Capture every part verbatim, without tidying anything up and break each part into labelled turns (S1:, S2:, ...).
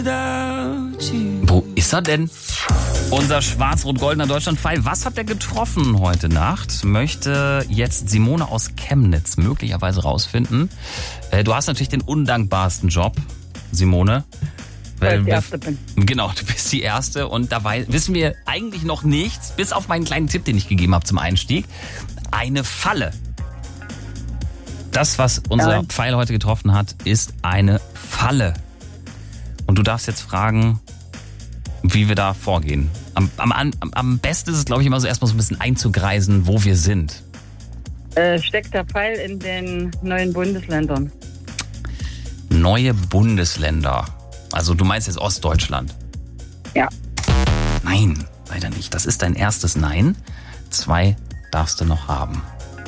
S1: Wo ist er denn? Unser schwarz-rot-goldener Deutschlandpfeil. Was hat er getroffen heute Nacht? Möchte jetzt Simone aus Chemnitz möglicherweise rausfinden. Du hast natürlich den undankbarsten Job, Simone.
S2: Weil ich die Erste bin.
S1: Genau, du bist die Erste und dabei wissen wir eigentlich noch nichts, bis auf meinen kleinen Tipp, den ich gegeben habe zum Einstieg. Eine Falle. Das, was unser
S2: Ja.
S1: Pfeil heute getroffen hat, ist eine Falle. Und du darfst jetzt fragen, wie wir da vorgehen. Am, am, am, am besten ist es, glaube ich, immer so erstmal so ein bisschen einzugreisen, wo wir sind.
S2: Äh, steckt der Pfeil in den neuen Bundesländern?
S1: Neue Bundesländer. Also du meinst jetzt Ostdeutschland?
S2: Ja.
S1: Nein, leider nicht. Das ist dein erstes Nein. Zwei darfst du noch haben.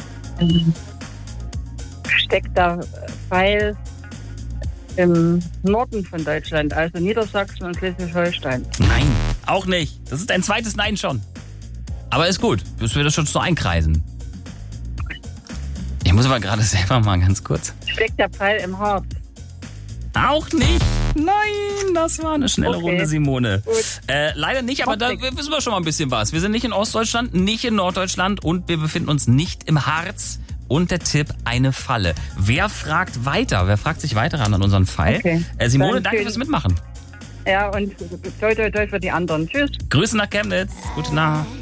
S2: Steckt der Pfeil im Norden von Deutschland, also Niedersachsen und Schleswig-Holstein?
S1: Nein, auch nicht. Das ist dein zweites Nein schon. Aber ist gut, bis wir das schon so einkreisen. Ich muss aber gerade selber mal ganz kurz.
S2: Steckt der Pfeil im Harz?
S1: Auch nicht. Nein, das war eine schnelle
S2: Okay.
S1: Runde, Simone.
S2: Gut.
S1: Äh, leider nicht, aber da wissen wir schon mal ein bisschen was. Wir sind nicht in Ostdeutschland, nicht in Norddeutschland und wir befinden uns nicht im Harz. Und der Tipp, eine Falle. Wer fragt weiter? Wer fragt sich weiter an an unseren Fall?
S2: Okay.
S1: Äh, Simone,
S2: Dann
S1: danke
S2: schön.
S1: fürs Mitmachen.
S2: Ja, und toi toi toi für die anderen. Tschüss.
S1: Grüße nach Chemnitz. Gute Nacht.